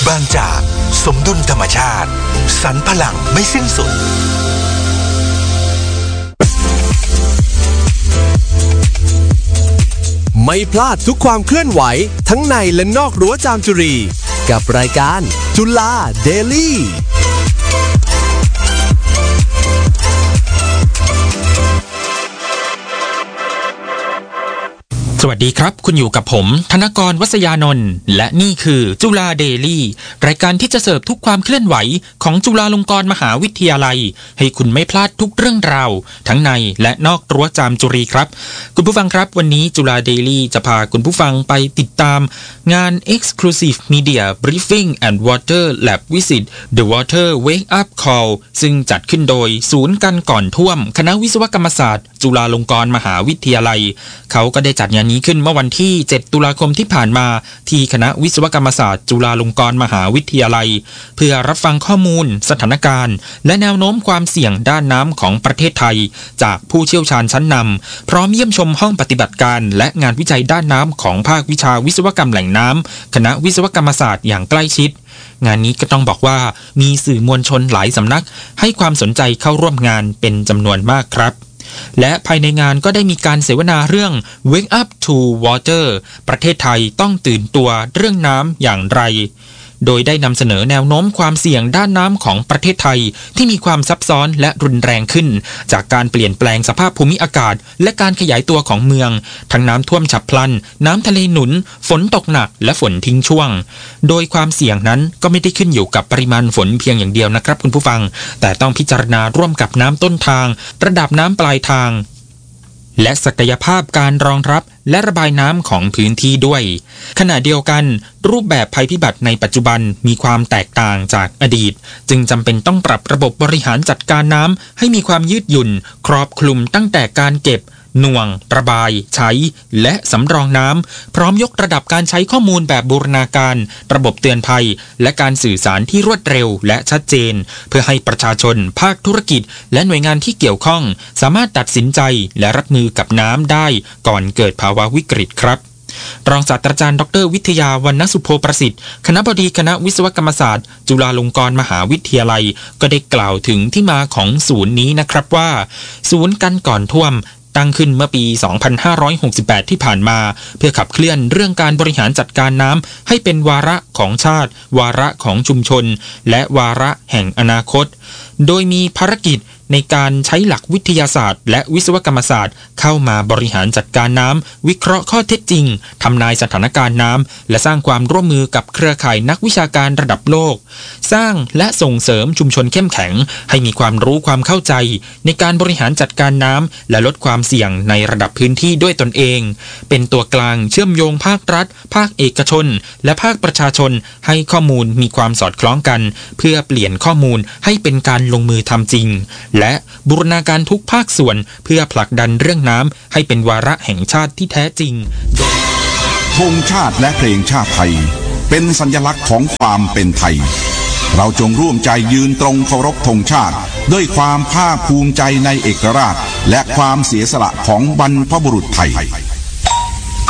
บางจากสมดุลธรรมชาติสรรพลังไม่สิ้นสุดไม่พลาดทุกความเคลื่อนไหวทั้งในและนอกรั้วจามจุรีกับรายการจุฬาเดลี่สวัสดีครับคุณอยู่กับผมธนกรวัษยานนท์และนี่คือจุฬาเดลี่รายการที่จะเสิร์ฟทุกความเคลื่อนไหวของจุฬาลงกรณ์มหาวิทยาลัยให้คุณไม่พลาดทุกเรื่องราวทั้งในและนอกรั้วจามจุรีครับคุณผู้ฟังครับวันนี้จุฬาเดลี่จะพาคุณผู้ฟังไปติดตามงาน Exclusive Media Briefing and Water Lab Visit The Water Wake Up Call ซึ่งจัดขึ้นโดยศูนย์กันก่อนท่วมคณะวิศวกรรมศาสตร์จุฬาลงกรณ์มหาวิทยาลัยเขาก็ได้จัดงานนี้ขึ้นเมื่อวันที่7ตุลาคมที่ผ่านมาที่คณะวิศวกรรมศาสตร์จุฬาลงกรณ์มหาวิทยาลัยเพื่อรับฟังข้อมูลสถานการณ์และแนวโน้มความเสี่ยงด้านน้ำของประเทศไทยจากผู้เชี่ยวชาญชั้นนำพร้อมเยี่ยมชมห้องปฏิบัติการและงานวิจัยด้านน้ำของภาควิชาวิศวกรรมแหล่งน้ำคณะวิศวกรรมศาสตร์อย่างใกล้ชิดงานนี้ก็ต้องบอกว่ามีสื่อมวลชนหลายสำนักให้ความสนใจเข้าร่วมงานเป็นจำนวนมากครับและภายในงานก็ได้มีการเสวนาเรื่อง Wake Up to Water ประเทศไทยต้องตื่นตัวเรื่องน้ำอย่างไรโดยได้นำเสนอแนวโน้มความเสี่ยงด้านน้ำของประเทศไทยที่มีความซับซ้อนและรุนแรงขึ้นจากการเปลี่ยนแปลงสภาพภูมิอากาศและการขยายตัวของเมืองทั้งน้ำท่วมฉับพลันน้ำทะเลหนุนฝนตกหนักและฝนทิ้งช่วงโดยความเสี่ยงนั้นก็ไม่ได้ขึ้นอยู่กับปริมาณฝนเพียงอย่างเดียวนะครับคุณผู้ฟังแต่ต้องพิจารณาร่วมกับน้ำต้นทางระดับน้ำปลายทางและศักยภาพการรองรับและระบายน้ำของพื้นที่ด้วยขณะเดียวกันรูปแบบภัยพิบัติในปัจจุบันมีความแตกต่างจากอดีตจึงจำเป็นต้องปรับระบบบริหารจัดการน้ำให้มีความยืดหยุ่นครอบคลุมตั้งแต่การเก็บหน่วงระบายใช้และสำรองน้ำพร้อมยกระดับการใช้ข้อมูลแบบบูรณาการระบบเตือนภัยและการสื่อสารที่รวดเร็วและชัดเจนเพื่อให้ประชาชนภาคธุรกิจและหน่วยงานที่เกี่ยวข้องสามารถตัดสินใจและรับมือกับน้ำได้ก่อนเกิดภาวะวิกฤตครับรองศาสตราจารย์ดร.วิทยา วรรณสุโภประสิทธิ์คณบดีคณะวิศวกรรมศาสตร์จุฬาลงกรณ์มหาวิทยาลัยก็ได้กล่าวถึงที่มาของศูนย์นี้นะครับว่าศูนย์กันก่อนท่วมตั้งขึ้นเมื่อปี 2568 ที่ผ่านมาเพื่อขับเคลื่อนเรื่องการบริหารจัดการน้ำให้เป็นวาระของชาติวาระของชุมชนและวาระแห่งอนาคตโดยมีภารกิจในการใช้หลักวิทยาศาสตร์และวิศวกรรมศาสตร์เข้ามาบริหารจัดการน้ำวิเคราะห์ข้อเท็จจริงทำนายสถานการณ์น้ำและสร้างความร่วมมือกับเครือข่ายนักวิชาการระดับโลกสร้างและส่งเสริมชุมชนเข้มแข็งให้มีความรู้ความเข้าใจในการบริหารจัดการน้ำและลดความเสี่ยงในระดับพื้นที่ด้วยตนเองเป็นตัวกลางเชื่อมโยงภาครัฐภาคเอกชนและภาคประชาชนให้ข้อมูลมีความสอดคล้องกันเพื่อเปลี่ยนข้อมูลให้เป็นการลงมือทำจริงและบูรณาการทุกภาคส่วนเพื่อผลักดันเรื่องน้ำให้เป็นวาระแห่งชาติที่แท้จริงธงชาติและเพลงชาติไทยเป็นสัญลักษณ์ของความเป็นไทยเราจงร่วมใจยืนตรงเคารพธงชาติด้วยความภาคภูมิใจในเอกราชและความเสียสละของบรรพบุรุษไทย